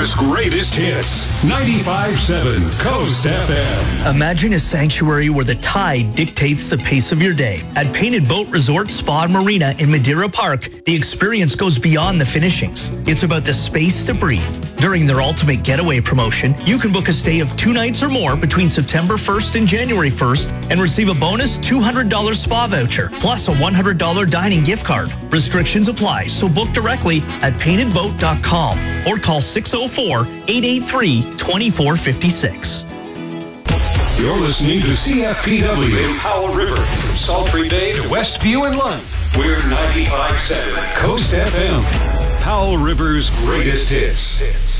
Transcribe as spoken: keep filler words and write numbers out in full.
River's greatest hits. ninety-five point seven Coast F M. Imagine a sanctuary where the tide dictates the pace of your day. At Painted Boat Resort Spa and Marina in Madeira Park, the experience goes beyond the finishings. It's about the space to breathe. During their Ultimate Getaway promotion, you can book a stay of two nights or more between September first and January first and receive a bonus two hundred dollars spa voucher, plus a one hundred dollars dining gift card. Restrictions apply, so book directly at painted boat dot com or call six oh four, eight eight three, two four five six. You're listening to C F P W in Powell River, from Sultry Bay to Westview and Lund. We're ninety-five point seven Coast F M, Powell River's greatest hits.